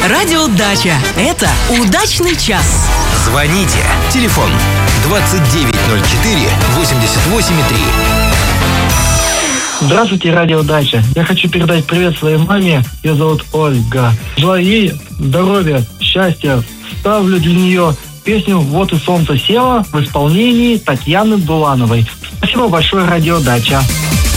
Радиодача. Это удачный час. Звоните. Телефон 2904 88,3. Здравствуйте, Радиодача. Я хочу передать привет своей маме. Ее зовут Ольга. Желаю ей здоровья, счастья. Ставлю для нее песню «Вот и солнце село» в исполнении Татьяны Булановой. Спасибо большое, Радиодача.